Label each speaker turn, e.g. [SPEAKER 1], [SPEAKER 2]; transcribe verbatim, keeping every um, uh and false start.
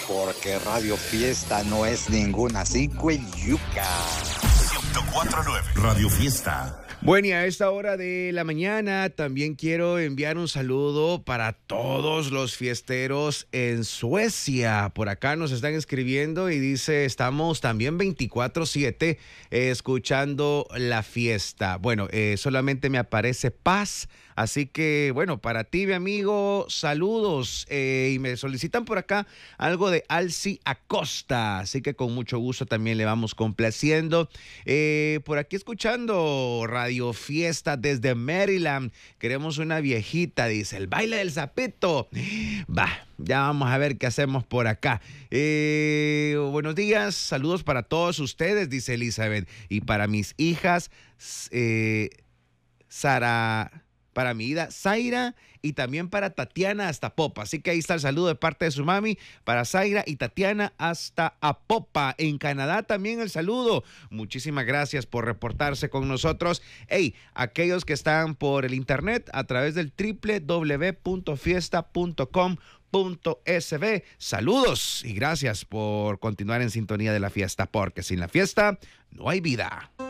[SPEAKER 1] porque Radio Fiesta no es ninguna cigüeyuca.
[SPEAKER 2] ciento cuatro punto nueve Radio Fiesta.
[SPEAKER 3] Bueno, y a esta hora de la mañana también quiero enviar un saludo para todos los fiesteros en Suecia. Por acá nos están escribiendo y dice, estamos también veinticuatro siete eh, escuchando la fiesta. Bueno, eh, solamente me aparece Paz. Así que, bueno, para ti, mi amigo, saludos. Eh, y me solicitan por acá algo de Alci Acosta. Así que con mucho gusto también le vamos complaciendo. Eh, por aquí escuchando Radio Fiesta desde Maryland. Queremos una viejita, dice, el baile del sapito. Va, ya vamos a ver qué hacemos por acá. Eh, buenos días, saludos para todos ustedes, dice Elizabeth. Y para mis hijas, eh, Sara... para mi hija Zaira y también para Tatiana hasta Popa. Así que ahí está el saludo de parte de su mami para Zaira y Tatiana hasta Apopa. En Canadá también el saludo. Muchísimas gracias por reportarse con nosotros. Hey, aquellos que están por el internet a través del doble u doble u doble u punto fiesta punto com punto s b. Saludos y gracias por continuar en sintonía de la fiesta, porque sin la fiesta no hay vida.